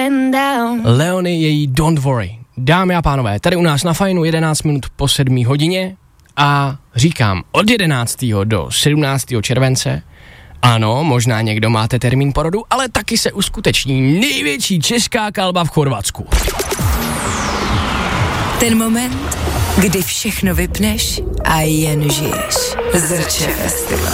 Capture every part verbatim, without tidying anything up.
Leony, její Don't Worry. Dámy a pánové, tady u nás na Fajnu jedenáct minut po sedmé hodině a říkám od jedenáctého do sedmnáctého července. Ano, možná někdo máte termín porodu, ale taky se uskuteční největší česká kalba v Chorvatsku. Ten moment, kdy všechno vypneš a jen žiješ. Zrče Festival.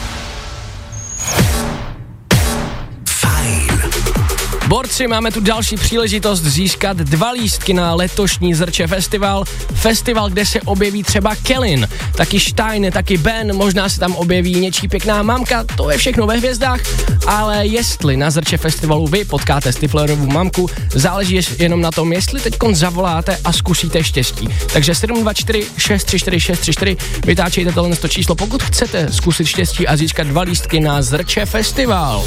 Borci, máme tu další příležitost získat dva lístky na letošní Zrče Festival. Festival, kde se objeví třeba Kelin, taky Stein, taky Ben, možná se tam objeví něčí pěkná mamka, to je všechno ve hvězdách, ale jestli na Zrče Festivalu vy potkáte Stiflerovu mamku, záleží jenom na tom, jestli teďkon zavoláte a zkusíte štěstí. Takže sedm dva čtyři šest tři čtyři šest tři čtyři, vytáčejte tohle to číslo, pokud chcete zkusit štěstí a získat dva lístky na Zrče Festival.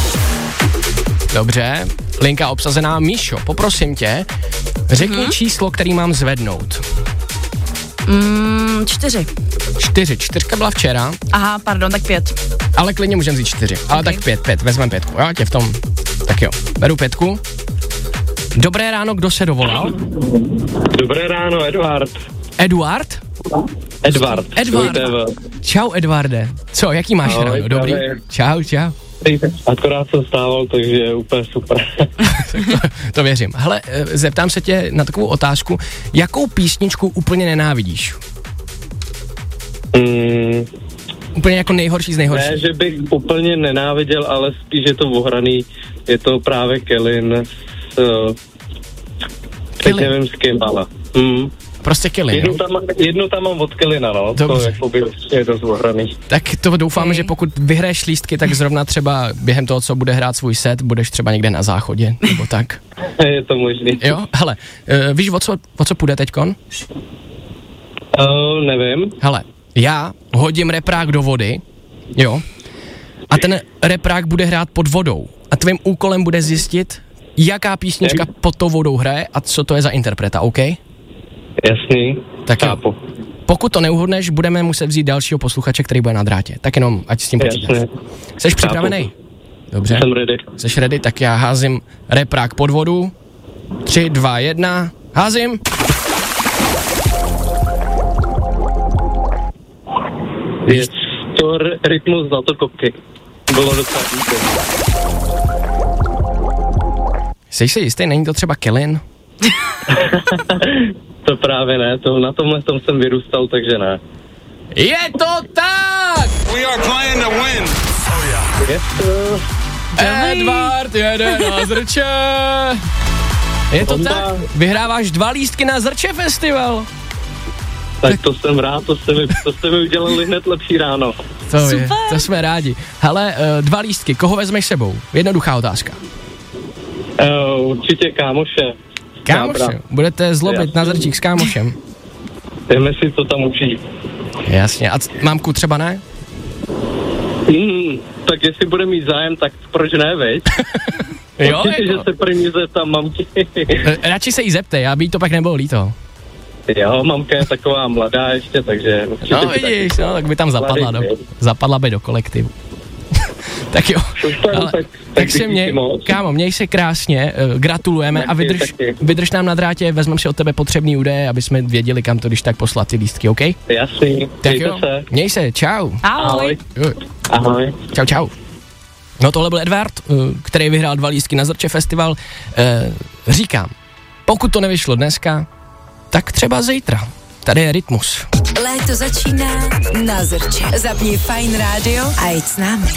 Dobře, linka obsazená. Míšo, poprosím tě, řekni mm-hmm. číslo, který mám zvednout. Mm, čtyři. Čtyři, čtyřka byla včera. Aha, pardon, tak pět. Ale klidně můžeme vzít čtyři, ale okay. Tak pět, pět, vezmeme pětku, jo, tě v tom. Tak jo, beru pětku. Dobré ráno, kdo se dovolal? Dobré ráno, Eduard. Eduard? Edvard. Edvard. Čau, Edvarde. Co, jaký máš Ahoj, ráno? Dobrý? Čau, čau. Akorát jsem stával, takže je úplně super. to, to věřím. Hele, zeptám se tě na takovou otázku. Jakou písničku úplně nenávidíš? Mm, úplně jako nejhorší z nejhorší. Ne, že bych úplně nenáviděl, ale spíš je to ohraný. Je to právě Kelin s... Teď nevím s kým, ale... Mm. Prostě Kelin, jednu tam, jednu tam mám od Kelina, no. Dobře. To jako by je dost ohraný. Tak to doufáme, že pokud vyhraješ lístky, tak zrovna třeba během toho, co bude hrát svůj set, budeš třeba někde na záchodě, nebo tak. Je to možný. Jo, hele, uh, víš, o co, o co půjde teďkon? Uh, nevím. Hele, já hodím reprák do vody, jo, a ten reprák bude hrát pod vodou. A tvým úkolem bude zjistit, jaká písnička pod tou vodou hraje a co to je za interpreta, OK? Jasný, tak chápu. Jo. Pokud to neuhodneš, budeme muset vzít dalšího posluchače, který bude na drátě. Tak jenom, ať s tím počítáš. Jseš připravený? Dobře. Jsem ready. Jseš ready, tak já házím reprák pod vodu. Tři, dva, jedna. Házím. Je to rytmus Zlatokopky. Bylo docela díky. Jseš si jistý, není to třeba Kelin? To právě ne, to, na tomhle tom jsem vyrůstal, takže ne. Je to tak! We are playing to win. Oh yeah. Je to... Edvard jede na Zrče. Je to tak? Vyhráváš dva lístky na Zrče Festival. Tak to jsem rád, to jste mi, to jste mi udělali hned lepší ráno. To je, to jsme rádi. Hele, dva lístky, koho vezmeš sebou? Jednoduchá otázka. Uh, určitě kámoše. Kámoše, budete zlobit Jasně. na Zrčík s kámošem. Jdeme si to tam učit. Jasně, a c- mámku třeba ne? Mm, tak jestli bude mít zájem, tak proč ne, veď? Jo, určitě, jako... že se první zeptám mamky. Radši se jí zeptej, aby jí to pak nebylo líto. Jo, mamka je taková mladá ještě, takže... No vidíš, no, tak by tam zapadla, do, zapadla by do kolektivu. Tak jo, Super, ale, tak, tak, tak se mě, kámo, měj se krásně, uh, gratulujeme taky, a vydrž, vydrž nám na drátě, vezmeme si od tebe potřebný údaje, aby jsme věděli, kam to když tak poslat ty lístky, OK? Jasný, tak jo, se. Měj se, čau. Ahoj. Ahoj. Čau, čau. No tohle byl Edvard, uh, který vyhrál dva lístky na Zrče Festival. Uh, říkám, pokud to nevyšlo dneska, tak třeba zítra. Tady je Rytmus. Léto začíná na Zrče. Zapni Fajn rádio a jď s námi.